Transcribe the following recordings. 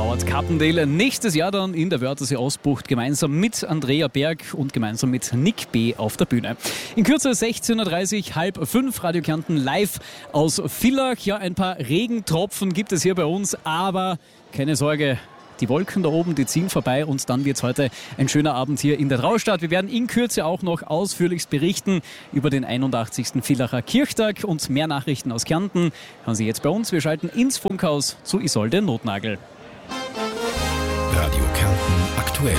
Ort Kappendale. Nächstes Jahr dann in der Wörthersee-Ausbucht gemeinsam mit Andrea Berg und gemeinsam mit Nick B. auf der Bühne. In Kürze 16.30 Uhr, 4:30 Radio Kärnten live aus Villach. Ja, ein paar Regentropfen gibt es hier bei uns, aber keine Sorge. Die Wolken da oben, die ziehen vorbei und dann wird es heute ein schöner Abend hier in der Traustad. Wir werden in Kürze auch noch ausführlichst berichten über den 81. Villacher Kirchtag und mehr Nachrichten aus Kärnten hören Sie jetzt bei uns. Wir schalten ins Funkhaus zu Isolde Notnagel. Radio Kärnten aktuell.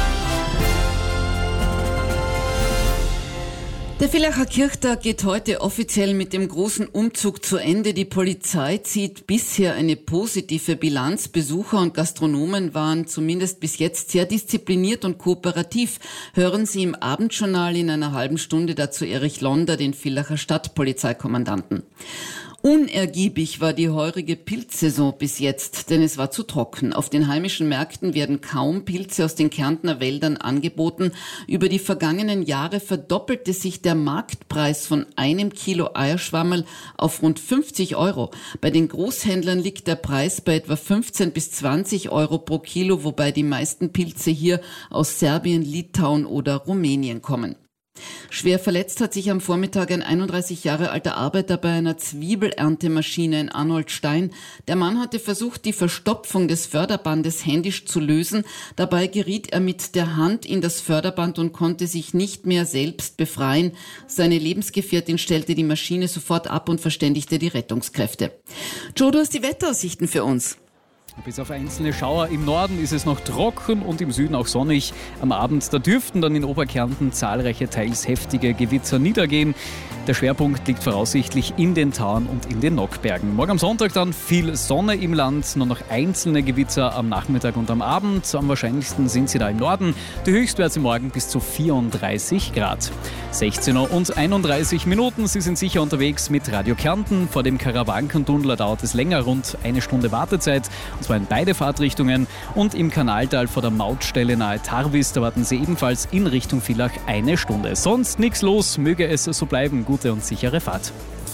Der Villacher Kirchtag geht heute offiziell mit dem großen Umzug zu Ende. Die Polizei zieht bisher eine positive Bilanz. Besucher und Gastronomen waren zumindest bis jetzt sehr diszipliniert und kooperativ. Hören Sie im Abendjournal in einer halben Stunde dazu Erich Londer, den Villacher Stadtpolizeikommandanten. Unergiebig war die heurige Pilzsaison bis jetzt, denn es war zu trocken. Auf den heimischen Märkten werden kaum Pilze aus den Kärntner Wäldern angeboten. Über die vergangenen Jahre verdoppelte sich der Marktpreis von 1 Kilo Eierschwammerl auf rund 50 Euro. Bei den Großhändlern liegt der Preis bei etwa 15 bis 20 Euro pro Kilo, wobei die meisten Pilze hier aus Serbien, Litauen oder Rumänien kommen. Schwer verletzt hat sich am Vormittag ein 31 Jahre alter Arbeiter bei einer Zwiebeleerntemaschine in Arnoldstein. Der Mann hatte versucht, die Verstopfung des Förderbandes händisch zu lösen. Dabei geriet er mit der Hand in das Förderband und konnte sich nicht mehr selbst befreien. Seine Lebensgefährtin stellte die Maschine sofort ab und verständigte die Rettungskräfte. Joe, du hast die Wetteraussichten für uns. Bis auf einzelne Schauer im Norden ist es noch trocken und im Süden auch sonnig. Am Abend, da dürften dann in Oberkärnten zahlreiche, teils heftige Gewitter niedergehen. Der Schwerpunkt liegt voraussichtlich in den Tauern und in den Nockbergen. Morgen am Sonntag dann viel Sonne im Land, nur noch einzelne Gewitter am Nachmittag und am Abend. Am wahrscheinlichsten sind sie da im Norden. Die Höchstwerte morgen bis zu 34 Grad. 16:31 Uhr. Sie sind sicher unterwegs mit Radio Kärnten. Vor dem Karawankentunnel dauert es länger, rund eine Stunde Wartezeit. Und zwar in beide Fahrtrichtungen. Und im Kanaltal vor der Mautstelle nahe Tarvis, da warten Sie ebenfalls in Richtung Villach eine Stunde. Sonst nichts los, möge es so bleiben. Gute und sichere Fahrt.